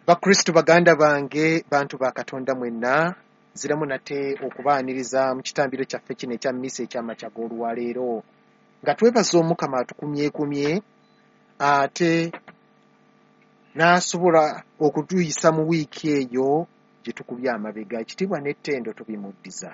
Bakristo baganda bange bantu ba Katonda mwenna ziramu nate okubaaniriza mu kitambiro kyaffe kino ekya mmisa eky'amakya g'olwaleero nga twebaza Omukama atukumyekumye ate n'asobola okutuyisa mu wiiki eyo gye tukubye amabega. Ekitiibwa n'ettendo tubimuddiza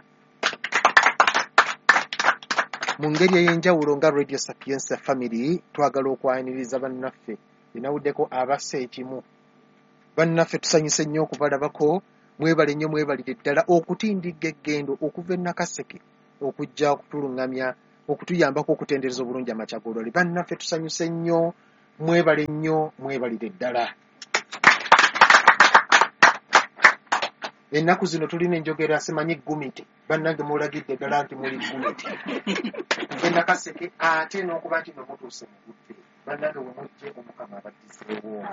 mu ngeri ey'enjawulo nga Radio Sapienza Family. Twagala okwaniriza bannaffe binawuddeko abassa ekimu. Bannaffe tusanyuse nnyo okubalabako, mwebale nnyo, mwebalire ddala okutindiga eggendo okuva e Nakaseke okujja okutuluŋŋamya okutuyambako okutendereza obulungi amakya g'olwaleero. Bannaffe tusanyuse nnyo, mwebale nnyo, mwebalire ddala. Ennaku zino tulina enjogera simanyi gumiti, bannange mulagidde ddala nti muli gumiti kuva e Nakaseke ate n'okuba nti mwe mutuuse mu budde. Bannange we mujje Omukama abaddizeewo.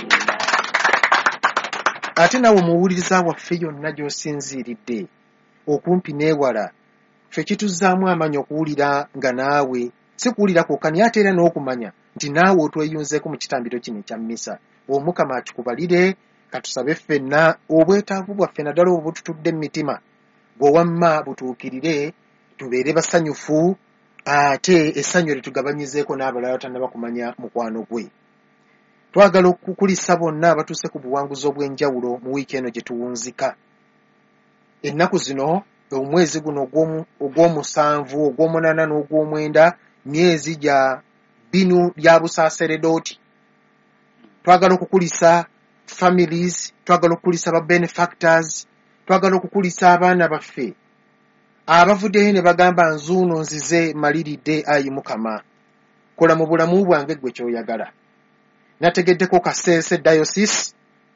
Ate naawe muwuliriza waffe yonna gy'osinziiridde okumpi n'ewala, ffe kituzaamu amaanyi okuwulira nga naawe si kuwulira kwokka ate era n'okumanya nti naawe otweyunzeeko mu kitambiro kino ekya mmisa. Omukama akikubalire. Katusabe ffenna obwetaavu bwaffe naddala obwo bututudde mu mitima bw'owamma butuukirire, tubeere basanyufu ate essanyu litugabanyizeeko n'abalala tannaba kumanya mukwano gwe. Twagala okukulisa bonna abatuuse ku buwanguzi obw'enjawulo mu wiiki eno gye tuwunzika. Ennaku zino omwezi guno ogw'omusanvu, ogw'omunaana n'ogw'omwenda, myezi gya binu bya busaaseredooti. Twagala okukulisa families, twagala okukulisa ba benefactors, twagala okukulisa abaana baffe abavuddeyo ne bagamba nzuuno nzize maliridde. Ayi Mukama, kola mu bulamu bwange gwe ky'oyagala. Nategeddeko Kasese Diocese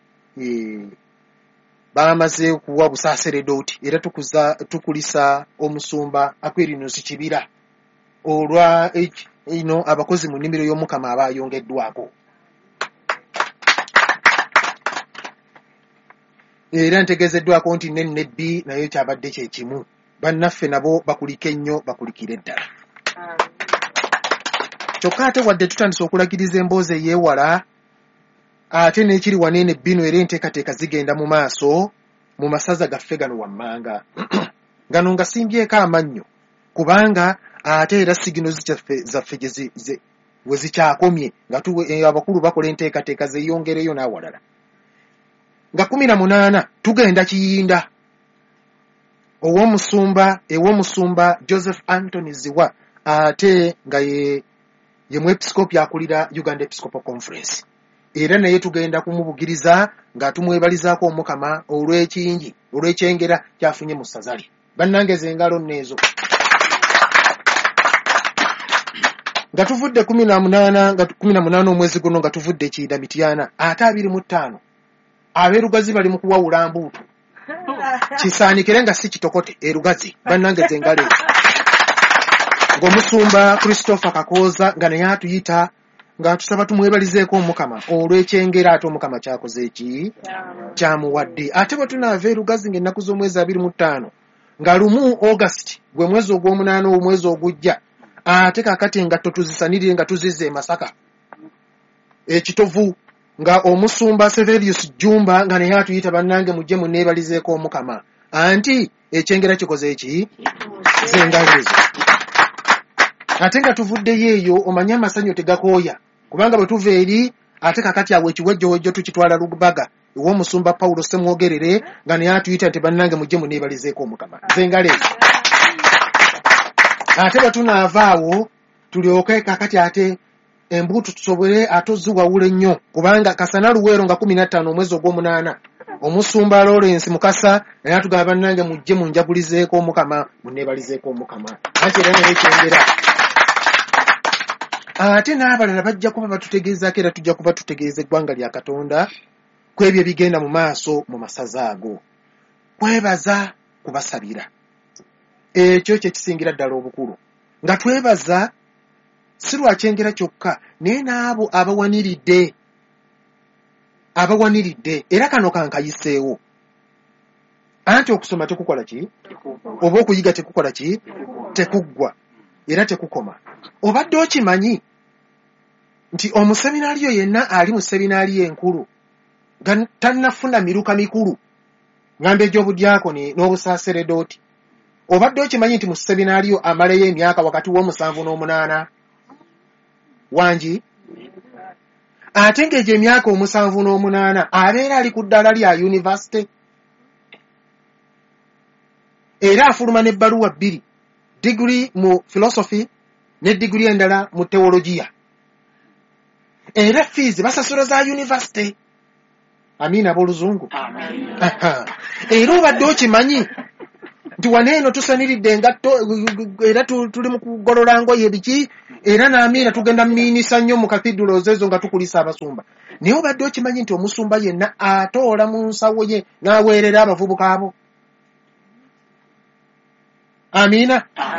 bamaze okuwa busaaseredooti era tukulisa omusumba Aquilinus Kibira olwa abakozi mu nnimiro y'Omukama abayongeddwako. Era ntegeezeddwako nti n'ennebbi nayo kyabadde kye kimu. Bannaffe nabo bakulike nnyo, bakulikire ddala. Kyokka ate wadde tutandise okulagiriza emboozi ey'ewala, ate n'ekiri waneene bbino era enteekateeka zigenda mu maaso mu masaza gaffe gano wammanga. Gano nga simbyeko amannyo kubanga ate era sigino zaffe we zikyakomye nga abakulu bakola enteekateeka zeeyongereyo n'awalala. Nga 18 tugenda Kiyinda ew'omusumba Joseph Anthony Ziwa ate nga ye mwepiskopi akulira Uganda Episcopal Conference. Era naye tugenda kumubugiriza nga tumwebalizaako Omukama olw'ekyengera kyafunye mu ssaza lye. Bannange z'engalo nneezo. Nga tuvudde 18 omwezi guno nga tuvudde Kiyinda Mityana ate 25 abeerugazi bali mu kuwawula mbuutu. Kisaanikire nga si kitokote erugazi. Bannange z'engalo ezo. Ng'omusumba Christopher Kakooza nga naye atuyita ng'atusaba tumwebalizeeko Omukama olw'ekyengera ate Omukama kyakoze eki kyamuwadde. Ate bwe tunaava erugazi ng'ennaku z'omwezi 25 nga 1 August gwe mwezi ogw'omunaana omwezi ogujja, ate kaakati engatto tuzisanirire nga tuzizza e Masaka ekitovu nga omusumba Severius Jumba nga naye atuyita bannange mujje munneebalizeeko Omukama anti ekyengera kikoze eki z'engalo ezo. Ate nga tuvuddeyo eyo omanye amasanyo tegakooya kubanga bwe tuva eri ate kakati awo ekiwejjowejjo tukitwala Lubaga ew'omusumba Paulo Semwogerere nga naye atuyita nti bannange mujje munneebalizeeko Omukama z'engalo ezo. Ate bwe tunaava awo tulyoke kakati ate embuutu tusobole atoziwawula ennyo kubanga Kasana Luweero nga 15 omwezi ogw'omunaana omusumba Lawrence Mukasa naye atugamba bannange mujje munjagulizeeko Omukama munneebalizeeko Omukama anti era naye ekyengera. Ate n'abalala bajja kuba batutegeezaako era tujja kuba tutegeeza eggwanga lya Katonda ku ebyo ebigenda mu maaso mu masaza ago. Kwebaza kubasabira ekyo kye kisingira ddala obukulu, nga twebaza si lwa kyengera kyokka naye n'abo abawaniridde era kano kankayiseewo anti okusoma tekukola ki oba okuyiga tekukola ki tekuggwa era tekukoma. Obadde okimanyi nti omuseminaaliyo yenna ali mu seminaali enkulu tannafuna miruka mikulu ng'ambe egy'obudyakoni n'obusaaseredooti. Obadde okimanyi nti mu seminaariyo amaleyo emyaka wakati w'7 n'8 wangi? Ate ng'egyo emyaka 7 n'8 abeera ali ku ddaala lya yunivasite era afuluma n'ebbaluwa 2, diguli mu philosophy ne diguli endala mu teologiya. Era fees basasula za yunivasite. Amina ab'oluzungu. Era obadde okimanyi nti waneeno tusaniridde engatto era tuli mu kugolola ngoye biki era n'amiina tugenda miinisa nnyo mu kathidral ezo nga tukulisa abasumba. Naye obadde okimanyi nti omusumba yenna atoola mu nsawo ye n'aweerera abavubuka abo. Amina.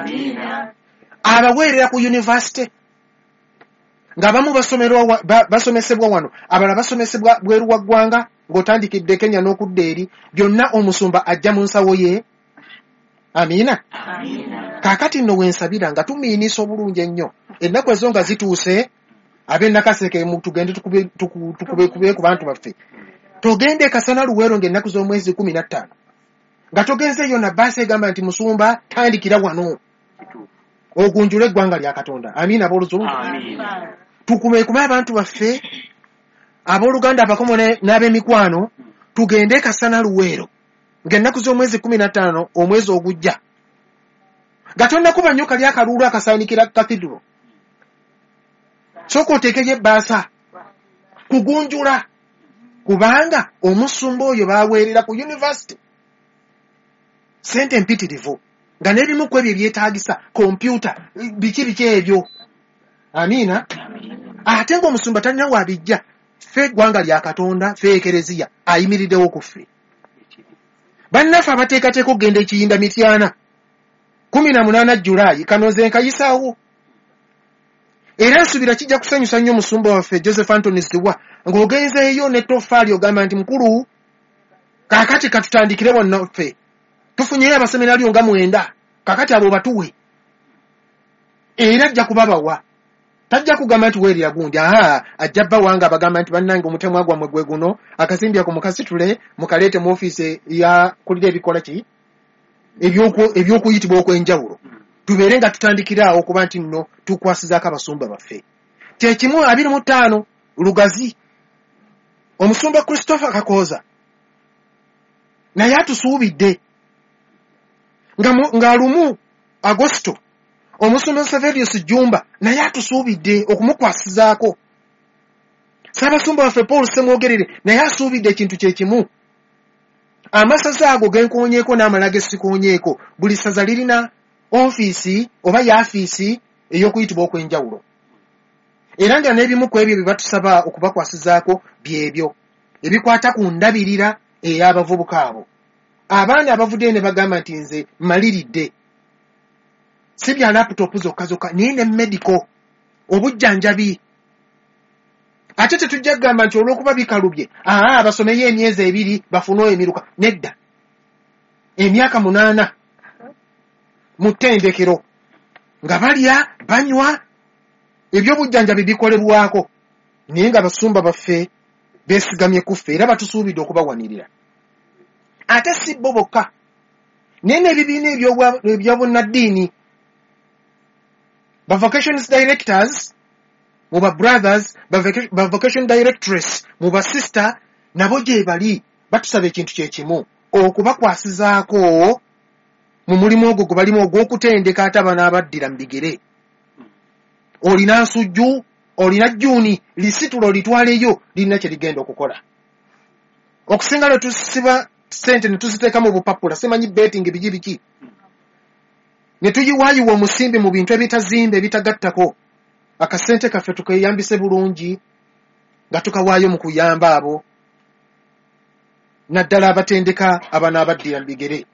Abaweerera ku yunivasite ng'abamu basomesebwa wano, abalala basomesebwa bweru wa ggwanga ng'otandikidde Kenya n'okudda eri, byonna omusumba ajja mu nsawo ye. Amina. Kaakati nno wensabira nga tumiinisa obulungi ennyo ennaku ezo nga zituuse, ab'ennakaseke tugende tukube ku bantu baffe. Togende Kasana Luweero ng'ennaku z'omwezi 15 nga togenzeeyo na bbaasi egamba nti musumba tandikira wano ogunjula eggwanga lya Katonda. Amina ab'oluzungu. Tukumekume abantu baffe ab'oluganda abakomo n'ab'emikwano, tugende Kasana Luweero ng'ennaku z'omwezi 15 omwezi ogujja nga tonnakuba nnyo kali akaluulu akasaanikira kathidral. Sooka oteekeyo ebbaasa kugunjula, kubanga omusumba oyo baaweerera ku yunivasite sente mpitirivu nga n'ebimu ku ebyo byetaagisa kompyuta biki ebyo. Amiina. Ate ng'omusumba talina waabijja, ffe eggwanga lya Katonda, ffe ekereziya ayimiriddewo ku ffe. Bannaffe abateekateeka okugenda ekiyinda Mityana 18 Julayi Kanoze nkayisaawo. Era nsubira kijja kusanyusa nnyo omusumba waffe Joseph Anthony Siwa ng'ogenzeeyo n'ettoffaali ogamba nti mukulu kaakati katutandikire wonna ffe tufunyeyo abaseminariyo nga 9 kaakati abo batuwe. Era ajja kubabawa, tajja kugamba nti weerira gundi, ajja bbawanga abagamba nti bannange omutemwa gwammwe gwe guno, akazimbya ku mukasitule mukaleete mu ofiisi ya kulira ebikola ki eby'okuyitibwa okw'enjawulo, tubeere nga tutandikira okuba nti nno tukwasizaako abasumba baffe. Kyekimu 25 Lugazi omusumba Christopher Kakooza naye atusuubidde nga lumu Agosto omusumba Severius Jumba naye atusuubidde okumukwasizaako. Ssaabasumba waffe Paul Semwogerere naye asuubidde ekintu kyekimu. Amasaza ago genkoonyeeko n'amala gesikoonyeeko, buli ssaza lirina ofiisi oba yaafiisi ey'okuyitibwa okw'enjawulo. Era nga n'ebimu ku ebyo bye batusaba okubakwasizaako byebyo ebikwata ku ndabirira ey'abavubuka abo. Abaana abavuddeyo ne bagamba nti nze maliridde, si bya laputopu zokka naye ne medical obujjanjabi. Ate tetujja kugamba nti olw'okuba bikalubye basomeyo emyezi 2 bafune emiruka. Nedda, emyaka 8 mu ttendekero nga balya banywa ebyobujjanjabi bikolebwako, naye nga basumba baffe beesigamye ku ffe era batusuubidde okubawanirira. Ate si bo bokka, naye n'ebibiina eby'obunnaddiini, ba vocations directors mu ba brothers, ba vocation directress mu ba sister, nabo gye bali batusaba ekintu kyekimu, okubakwasizaako mu mulimu ogwo gwe balimu ogw'okutendeka ate abanaabaddira mu bigere. Olina nsujju, olina jjuuni, lisitulo litwaleyo lirina kye ligenda okukola. Okusinga lwe tusiba sente ne tuziteeka mu bupapula, simanyi betting biki ne tuyiwaayiwa omusimbi mu bintu ebitazimbe ebitagattako, akasente kaffe tukeyambise bulungi nga tukawaayo mu kuyamba abo naddala abatendeka abanaabaddira mu bigere.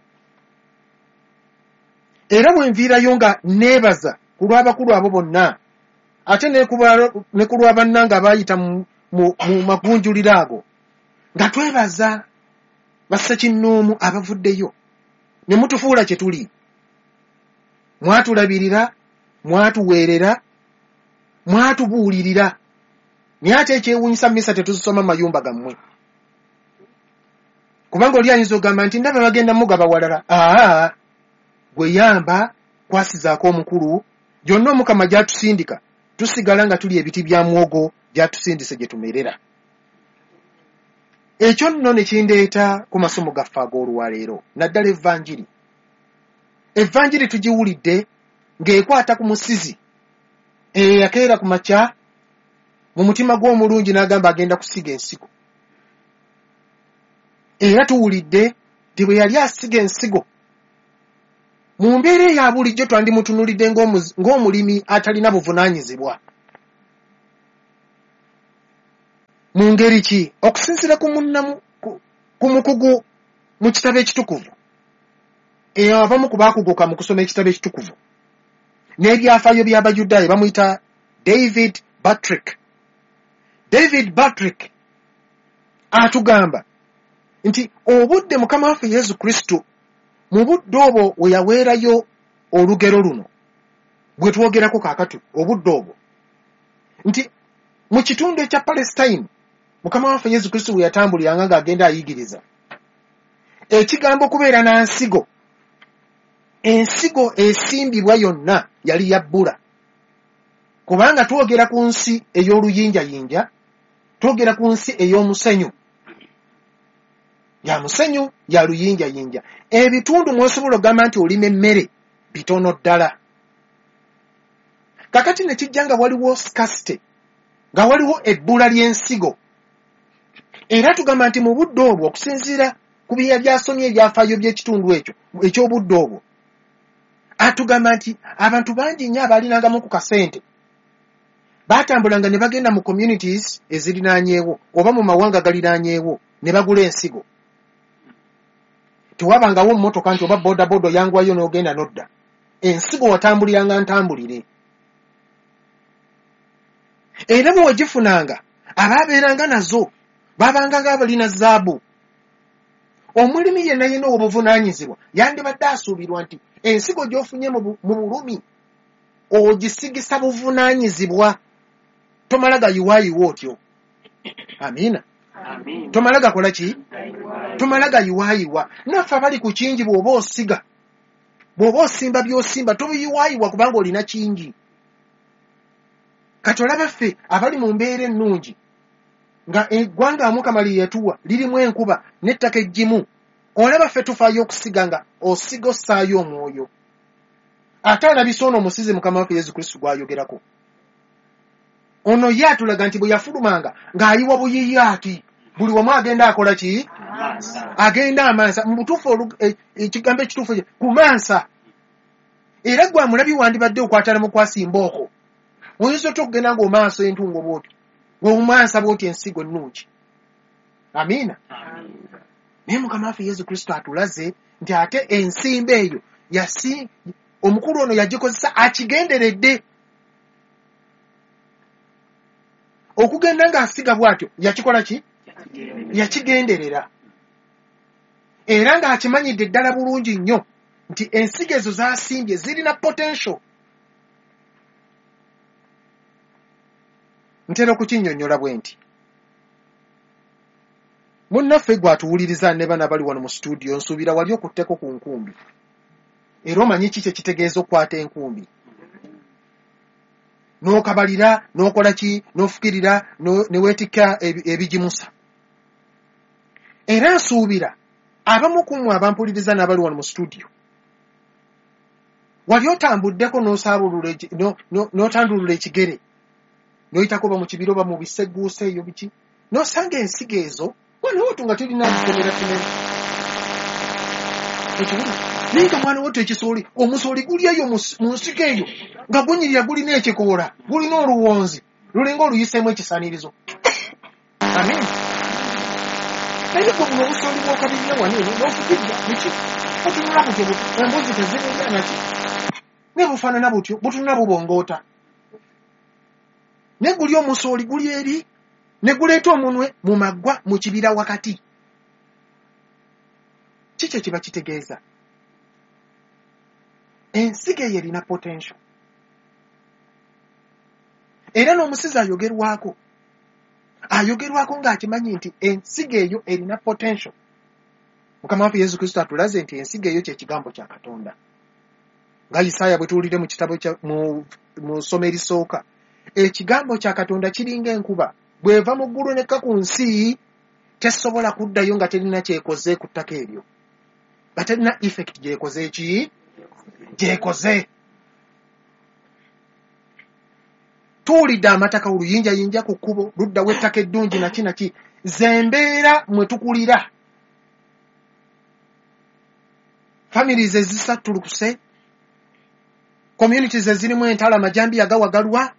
Era bwe nviirayo nga neebaza ku lw'abakulu abo bonna, ate ne ku lwa bannanga abaayita mu magunjuliro ago, nga twebaza bassekinnoomu abavuddeyo ne mutufuula kye tuli. Mwatulabirira, mwatuweerera, mwatubuulirira, naye ate ekyewuunyisa mmisa tetuzisoma mayumba gammwe. kubanga oli ayinza ogamba nti ndaba bagenda mugaba walala. Gwe yamba kwasizaako omukulu, gyonna Omukama gy'atusindika tusigala nga tuli ebiti bya muwogo gy'atusindise gye tumerera. Ekyo nno ne kindeeta ku masomo gaffe ag'olwaleero, naddala evvanjiri. Evvanjiri tugiwulidde ng'ekwata ku musizi yakeera ku makya mu mutima gw'omulungi n'agamba agenda kusiga ensigo. Era tuwulidde nti bwe yali asiga ensigo, mu mbeera eya bulijjo twandimutunulidde ng'omulimi atalina buvunaanyizibwa. Mu ngeri ki? Okusinziira ku mukugu mu kitabo ekitukuvu, abamu ku baakuguka mu kusoma ekitabo ekitukuvu n'ebyafaayo by'Abayudaaya bamuyita David Bartrick. David Bartrick atugamba nti obudde Mukama waffe Yesu Kristo mu budde obwo we yaweerayo olugero luno bwe twogerako kaakati, obudde obwo nti mu kitundu ekya Palestine Mukama waffe Yesu Kristo we yatambuliranga ng'agenda ayigiriza, ekigambo kubeera na nsigo, ensigo esimbibwa yonna yali yabbula. Kubanga twogera ku nsi ey'oluyinjayinja, twogera ku nsi ey'omusenyu, ya musenyu ya luyinjayinja. Ebitundu mwosobola ogamba nti olima emmere bitono ddala. Kakati ne kijja nga waliwo scarcity, nga waliwo ebbula ly'ensigo. Era tugamba nti mu budde obwo, okusinziira ku bye byasomye ebyafaayo by'ekitundu ekyo eky'obudde obwo, atugamba nti abantu bangi nnyo abaalinangamu ku kasente baatambulanga ne bagenda mu communities ezirinaanyeewo oba mu mawanga galinaanyeewo ne bagula ensigo. Tewabangawo mmotoka nti oba bodaboda oyangwayo n'ogenda n'odda. Ensigo watambuliranga ntambulire. Era bwe wagifunanga, abaabeeranga nazo baabanga ng'abalina zaabu. Omulimi yenna yenna obuvunaanyizibwa yandibadde asuubirwa nti ensigo gy'ofunye mu bulumi ogisigisa buvunaanyizibwa. Tomala gayiwaayiwa otyo. Amiina. Tomala gakola ki? Tomala gayiwaayiwa. Naffe abali ku kingi bw'oba osiga, bw'oba osimba by'osimba tobiyiwaayiwa kubanga olina kingi. Kati olaba ffe abali mu mbeera ennungi nga eggwanga Mukama lye yatuwa lirimu enkuba n'ettaka eggimu, olaba ffe tufaayo okusiga nga osiga ossaayo omwoyo. Ate alabise ono omusizi Mukama waffe Yesu Kristo gw'ayogerako. Ono ye atulaga nti bwe yafulumanga ng'ayiwa buyiyaati, buli wamu agenda akola ki? Agenda amansa. Mu butuufu ekigambo ekituufu kumansa. Era gwe amulabi wandibadde okwatala mu kwasimba okwo. Oyinza otya okugenda ng'omansa entungo bw'oti, ng'omansa bw'oti ensigo ennungi. Amiina. Naye Mukama waffe Yesu Kristo atulaze nti ate ensimba eyo omukulu ono yagikozesa akigenderedde. Okugenda ng'asiga bw'atyo yakikola ki? Yakigenderera. Era ng'akimanyidde ddala bulungi nnyo nti ensigo ezo z'asimbye zirina potential. Ntera okukinnyonnyola bwe nti munnaffe gwe atuwuliriza ne bana bali wano mu studio, nsuubira wali okutteko ku nkumbi. Era omanyi ki kye kitegeeza okukwata enkumbi? N'okabalira, n'okola ki, n'ofukirira, ne weetikka ebigimusa. Era nsuubira abamu ku mmwe abampuliriza n'abali wano mu studio, wali otambuddeko n'otandulula ekigere, n'oyitako ba mu kibira oba mu bisegguusa eyo biki, n'osanga ensigo ezo mwana wootu nga tulina kukomera kinene. Naye nga mwana wootu ekisooli, omusooli guli eyo mu nsiko eyo nga gunyirira gulina ekikoola, gulina oluwonzi lulinga oluyiseemu ekisaanirizo. Amen. Naye gwe buno obusooli bw'okabirira wano eno n'ofukirira biki, butunula butyo embuzi tezirina naki, ne bufaanana butyo butunula bubongoota. Ne guli omusooli guli eri ne guleeta omunwe mu maggwa mu kibira wakati. Kiki kiba kitegeeza? Ensigo eyo erina potential. Era n'omusizi ayogerwako ng'akimanyi nti ensigo eyo erina potential. Mukama waffe Yesu Kristo atulaze nti ensigo eyo kye kigambo kya Katonda. Nga Isaaya bwe tuwulire mu kitabo mu ssomo erisooka, ekigambo kya Katonda kiringa enkuba bw'eva mu ggulu nekka ku nsi, tesobola kuddayo nga terina kyekoze ku ttaka eryo, nga terina effect gyekoze gyekoze. Tuwulidde amataka oluyinjayinja ku kkubo, ludda w'ettaka eddungi naki zembeera mwe tukulira. Families ezisattulukuse, communities ezirimu entalo, amajambi agawagalwa,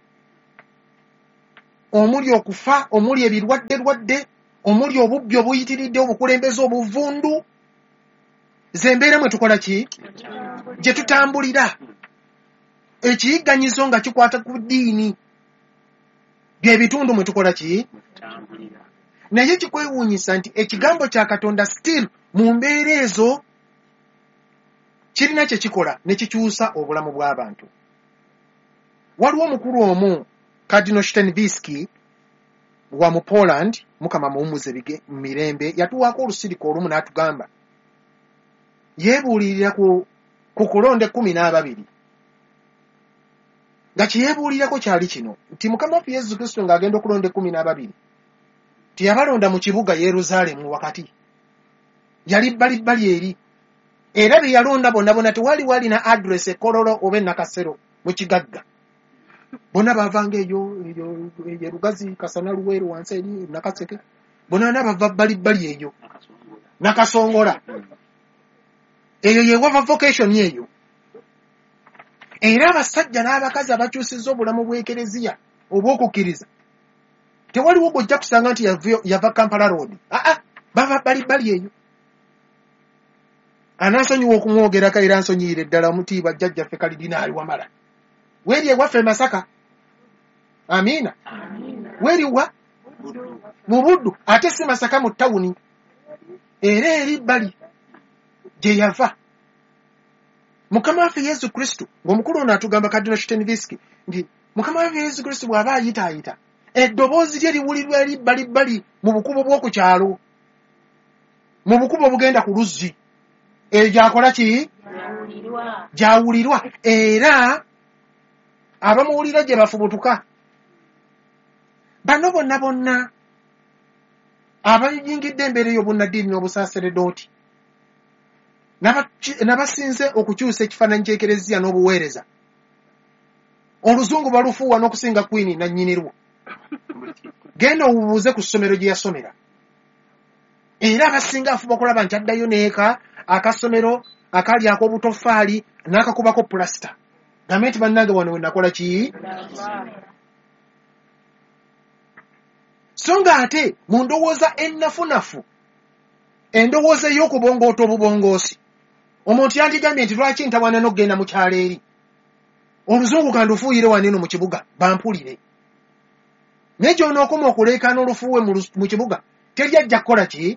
omuli okufa, omuli ebirwadde, omuli obubbi obuyitiridde, obukulembeze obuvundu. Zembeera mwe tukola ki? Gye tutambulira. Ekiyigganyizo nga kikwata ku ddiini, bye bitundu mwe tukola ki? Naye kikwewuunyisa nti ekigambo kya Katonda still mu mbeera ezo kirina kye kikola ne kikyusa obulamu bw'abantu. Waliwo omukulu omu, Cardinal Steinviski wa mu Poland, Mukama muwummuze mirembe, yatuwaako olusirika olumu n'atugamba yeebuulirira ku kulonda 12, nga kyeyeebuulirako kyali kino nti Mukama waffe Yesu Kristo ng'agenda okulonda 12 teyabalonda mu kibuga Yerusaalemu wakati, yali bbalibbali eri. Era bye yalonda bonna tewali na address ekololo oba Nakasero mu kigagga. Bonna bavanga eyo Lugazi, Kasana, Luweero, wansi eri Nakaseke, bonna bava bbalibbali eyo Nakasongola. Eyo yewava vocation eyo. Era abasajja n'abakazi abakyusizza obulamu bw'ekereziya obw'okukkiriza, tewaliwo gojja kusanga nti yava Kampala Road. Bava bbalibbali eyo. Anansonyiwa okumwogerako era nsonyiire ddala omutiibwa jjajjaffe Kalidinaali Wamala. Weeri ewaffe Masaka. Amiina. Weeri wa? Mu Buddu. Ate si Masaka mu ttawuni. Era eri bbali gye yava. Mukama waffe Yesu Kristo, ng'omukulu ono atugamba Cardinal Steinviski nti Mukama waffe Yesu Kristo bw'aba ayitaayita, eddoboozi lye liwulirwa eri bbalibbali mu bukubo bw'oku kyalo, mu bukubo bugenda ku luzzi. Eyo gyakola ki? Gyawulirwa. Era abamuwulira gye bafubutuka. Bano bonna abayingidde embeera ey'obunnaddiini n'obusaaseredooti, n'abasinze okukyusa ekifaananyi ky'ekereziya n'obuweereza, oluzungu balufuuwa n'okusinga Queen na nnyinirwo. Genda obubuuze ku ssomero gye yasomera. Era abasinga afuba okulaba nti addayo n'eka akasomero akali ak'obutoffaali n'akakubako pulasita. Gambe nti bannange wano we nakola ki? So nga ate mu ndowooza ennafunafu, endowooza ey'okubongoota obubongoosi, omuntu yandigambye nti lwaki ntawana n'okgenda mu kyalo eri, oluzungu kandufuuyire waneno mu kibuga bampulire. Naye gy'onookoma okuleekaana olufuuwe mu kibuga teri ajja kukola ki?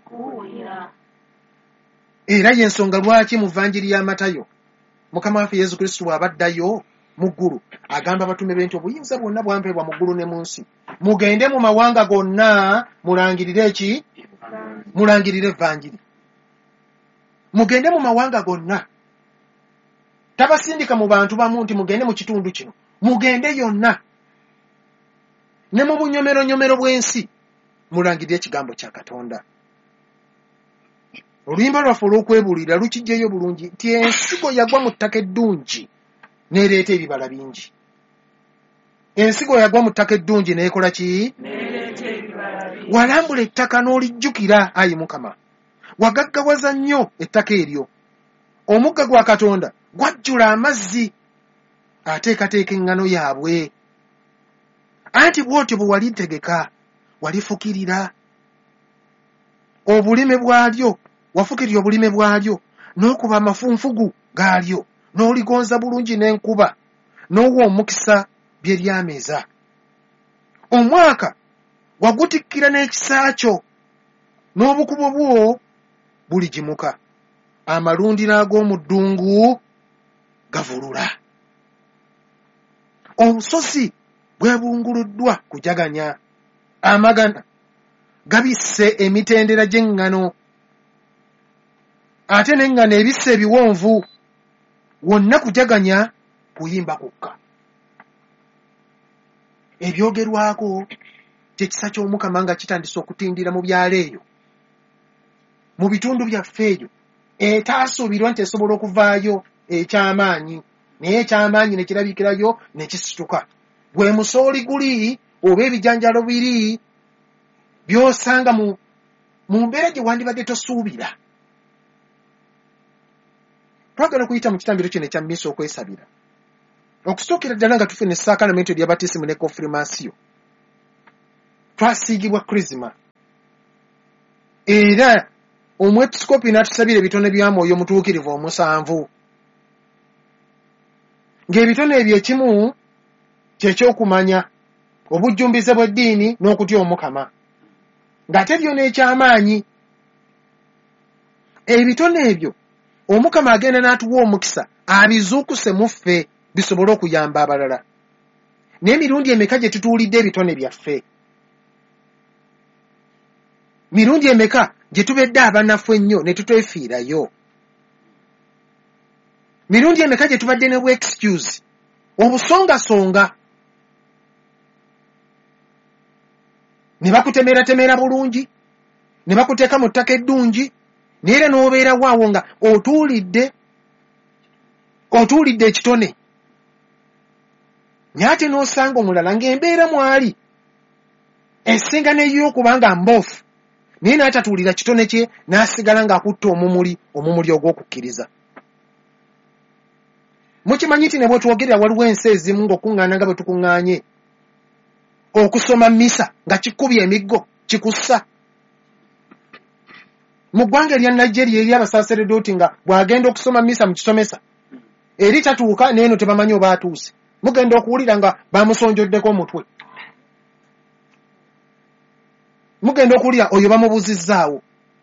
Era y'ensonga lwaki mu Vvanjiri ya Matayo Mukama waffe Yesu Kristo bw'abaddayo mu ggulu agamba abatume be nti obuyinza bwonna bwampeebwa mu ggulu ne mu nsi. Mugende mu mawanga gonna mulangirire ki? Mulangirire Vvanjiri. Mugende mu mawanga gonna. Tabasindika mu bantu bamu nti mugende mu kitundu kino. Mugende yonna. Ne mu bunyomeronyomero bw'ensi mulangirire ekigambo kya Katonda. Oluyimba lwaffe olw'okwebuulira lukijjeyo bulungi nti ensigo yagwa mu ttaka eddungi n'ereeta ebibala bingi. Ensigo yagwa mu ttaka eddungi n'ekola ki? Walambula ettaka n'olijjukira, ayi Mukama. Wagaggawaza nnyo ettaka eryo. Omugga gwa Katonda gwajjula amazzi, ateekateeka eŋŋano yaabwe. Anti bw'otyo bwe walitegeka, walifukirira obulime bwalyo, wafukirira obulime bwalyo, n'okuba amafunfugu gaalyo, n'oligonza bulungi n'enkuba, n'owa omukisa bye lyameza. Omwaka wagutikkira n'ekisa kyo, n'obukubo bwo buligimuka. Amalundiro ag'omu ddungu gavulula. Obusozi bwebunguluddwa kujaganya. Amagana gabisse emitendera gy'eŋŋano. ate n'eŋŋano ebissa ebiwonvu, wonna kujaganya kuyimba kukka. Ebyogerwako kyekisa ky'Omukama nga kitandise okutindira mu byalo eyo, mu bitundu byaffe eyo, etaasuubirwa nti esobola okuvaayo ekyamaanyi, naye ekyamaanyi ne kirabikirayo ne kisituka. Gwe musooli guli oba ebijanjalo biri by'osanga mu mbeera gye wandibadde tosuubira. Twagala okuyita mu kitambiro kino ekya mmisa okwesabira. Okusookera ddala nga tufuna essaakalamentu erya batisimu ne konfirmasiyo, twasiigibwa Krisima, era omwepisikoopi n'atusabira ebitone bya Mwoyo Omutuukirivu 7. Ng'ebitone ebyo ekimu kyekyokumanya obujjumbize bw'eddiini n'okutya Omukama, ng'ate byo n'ekyamaanyi. Ebitone ebyo Omukama agenda n'atuwa omukisa abizuukuse mu ffe bisobole okuyamba abalala. N'emirundi emeka gye tutuulidde ebitone byaffe? Mirundi emeka gye tubedde abanafu ennyo ne tutwefiirayo? Mirundi emeka gye tubadde ne bwexcuse, obusongasonga, ne bakutemeratemera bulungi, ne bakuteeka mu ttaka eddungi, neera n'obeera waawo nga otuulidde ekitone, nyate n'osanga omulala ng'embeera mwali esinga n'ey'okuba nga mboofu, naye n'atatuulira kitone kye n'asigala ng'akutte omumuli ogw'okukkiriza. Mukimanyi nti ne bwetwogerera waliwo ensi ezimu ng'okuŋŋaana nga bwe tukuŋŋaanye okusoma mmisa nga kikubye emiggo kikussa. Mu ggwanga erya Nigeria eri abasaaseredooti nga bw'agenda okusoma mmisa mu kisomesa, eri tatuuka n'eno tebamanyi oba atuuse, mugenda okuwulira nga bamusonjoddeko omutwe, mugenda okuwulira oyo bamubuuzizzaawo.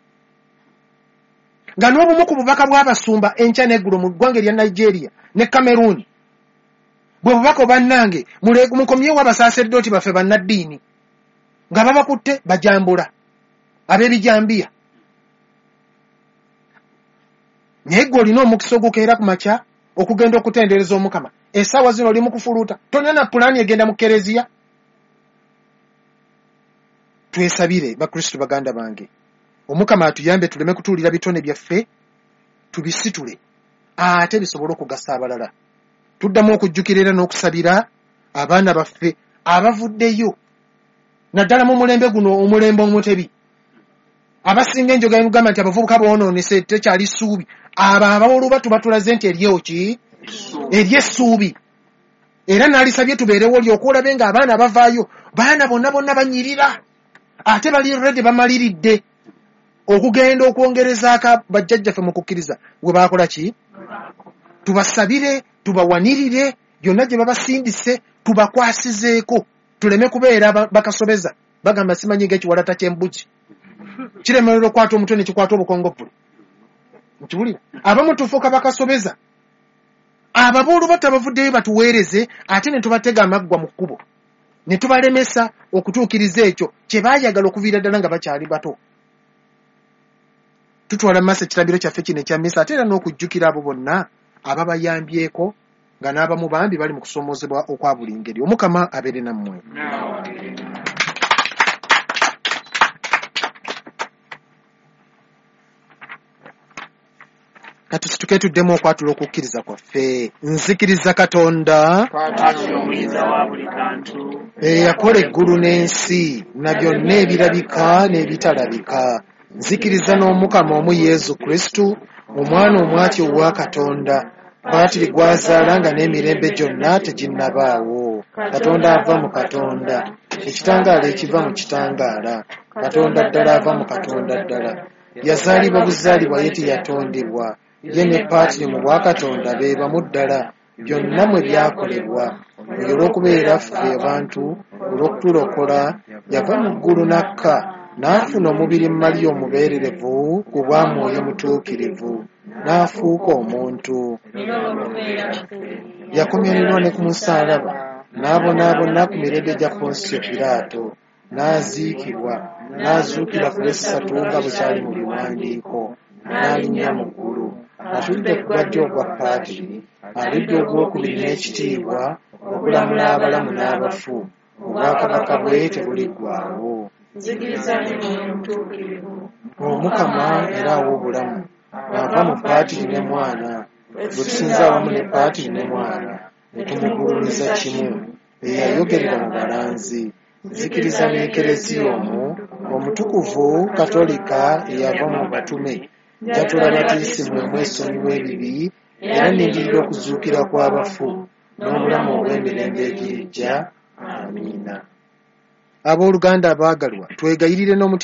Nga n'obumu ku bubaka bw'abasumba enkya n'eggulo mu ggwanga erya Nigeria ne Cameroon bwe bubaka obannange mukomyewo abasaaseredooti baffe bannaddiini nga babakutte bajambula ab'ebijambiya. Naye gwe olina omukisa ogukeera ku makya okugenda okutendereza Omukama. Essaawa zino oli mu kufuluuta, tolina na pulaani egenda mu kereziya. Twesabire bakristo baganda bange, Omukama atuyambe tuleme kutuulira bitone byaffe, tubisitule ate bisobole okugasa abalala. Tuddamu okujjukira era n'okusabira abaana baffe abavuddeyo, naddala mu mulembe guno, omulembe omutebi. Abasinga enjoga y'Omugamba nti abavubuka boonoonese tekyali ssuubi. Abo abawoluba tubatulaze nti ery'essuubi. Era n'alisabye tubeerewo olyokwolabe ng'abaana bavaayo, baana bonna banyirira, ate bali redi bamaliridde okugenda okwongerezaako bajjajjaffe mu kukkiriza we baakola ki? Tubasabire, tubawanirire, byonna gye babasindise tubakwasizeeko, tuleme kubeera bakasobeza bagamba simanyi ng'ekiwalata ky'embuzi kiremerera okwata omutwe ne kikwata obukongovvule. Nkiwulira abamu tufuuka bakasobeza, ababuulu batabavuddeyo batuweereze ate ne tubatega amaggwa mu kkubo ne tubalemesa okutuukiriza ekyo kye baayagala okuviira ddala nga bakyali bato. Tutwala mu maaso ekiragiro kyaffe kino ekya mmisa ate era n'okujjukira abo bonna ababayambyeko nga n'abamu bambi bali mu kusomoozebwa okwa buli ngeri. Omukama abeere nammwe. Kati situke tuddemu okwatula okukkiriza kwaffe. Nzikiriza Katonda eyakola eggulu n'ensi na byonna ebirabika n'ebitalabika. Nzikiriza n'Omukama omu Yesu Kristo, omwana omwati owa Katonda, bw'atiri gwazaala nga n'emirembe gyonna teginnabaawo. Katonda ava mu Katonda, ekitangaala ekiva mu kitangaala, Katonda ddala ava mu Katonda ddala. Yazaalibwa buzaalibwa ye teyatondebwa, ye ne Paatiri mu bwakatonda be bamu ddala, byonna mwe byakolebwa. Oyo olw'okubeera ffe abantu, olw'okutulokola, yava mu ggulu n'akka, n'afuna omubiri Maliya omubeererevu ku bwa Mwoyo Mutuukirivu, n'afuuka omuntu. Yakomererwa ne ku musaalaba, n'abonaabona ku mirembe gya Ponsiyo Piraato, n'aziikibwa, n'azuukira ku lw'essatu nga bwe kyali mu biwandiiko, n'alinnya mu ggulu, atudde ku bwadyo obwa Paatiri, aludde ogwokubiri n'ekitiibwa okulamula abalamu n'abafu, obwakabaka bwe tebuliggwaawo. Nzikiriza n'Omwoyo Omutuukirivu, Omukama era aw'obulamu, ava mu Paatiri ne Mwana, bwe tusinza awamu ne Paatiri ne Mwana, ne tumugulumiza kimu, eyayogerera mu balanzi. Nzikiriza n'Ekereziya omu, omutukuvu Katolika eyava mu batume, njatula batiisimu esonyiwa ebibi, era nindirira okuzuukira kw'abafu, n'obulamu obw'emirembe egirijja. Amiina. Abooluganda abaagalwa, twegayirire n'omutima